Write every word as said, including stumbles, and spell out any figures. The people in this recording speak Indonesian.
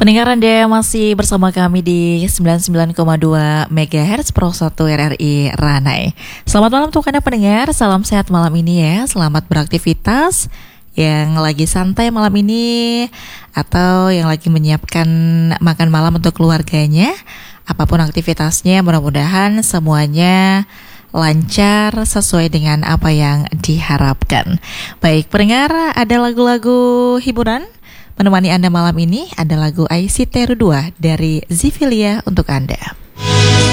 Pendengar Anda masih bersama kami di sembilan puluh sembilan koma dua megahertz Pro satu R R I Ranai. Selamat malam untuk Anda pendengar, salam sehat malam ini ya. Selamat beraktivitas yang lagi santai malam ini atau yang lagi menyiapkan makan malam untuk keluarganya. Apapun aktivitasnya, mudah-mudahan semuanya lancar sesuai dengan apa yang diharapkan. Baik, pendengar, ada lagu-lagu hiburan menemani Anda malam ini. Ada lagu I C T R dua dari Zivilia untuk Anda.